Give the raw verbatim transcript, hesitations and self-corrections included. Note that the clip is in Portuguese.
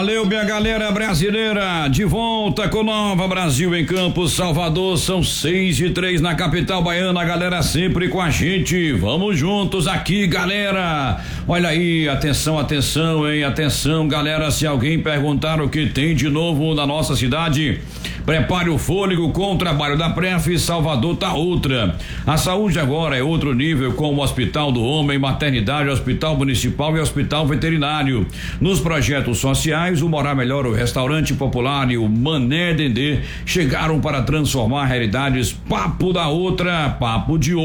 Valeu, minha galera brasileira, de volta com Nova Brasil em Campos, Salvador, são seis e três na capital baiana, a galera sempre com a gente, vamos juntos aqui, galera. Olha aí, atenção, atenção, hein, atenção, galera, se alguém perguntar o que tem de novo na nossa cidade, prepare o fôlego com o trabalho da Pref, Salvador tá outra. A saúde agora é outro nível com o Hospital do Homem, Maternidade, Hospital Municipal e Hospital Veterinário. Nos projetos sociais, o Morar Melhor, o Restaurante Popular e o Mané Dendê chegaram para transformar realidades. Papo da outra, papo de